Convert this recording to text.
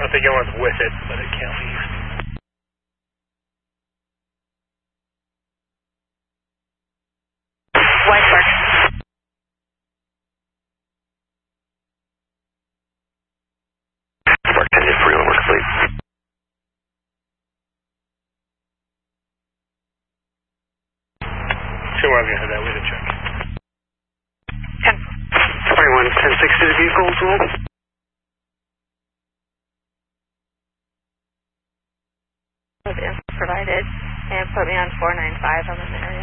I think it was with it, but it can't leave. White Park. Park 10 is free, over complete. Sure, I'm going to have that way to check. 10. 21, 10-6 to the vehicles, well. Provided, and put me on 495. I'm in the area.